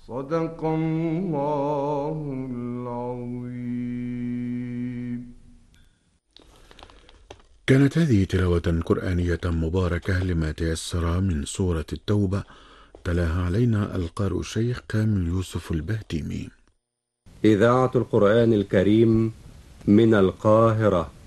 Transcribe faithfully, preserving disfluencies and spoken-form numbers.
صدق الله العظيم. كانت هذه تلاوة قرآنية مباركة لما تيسر من سورة التوبة، تلاها علينا القارئ الشيخ كامل يوسف البهتيمي. إذاعة القرآن الكريم من القاهرة.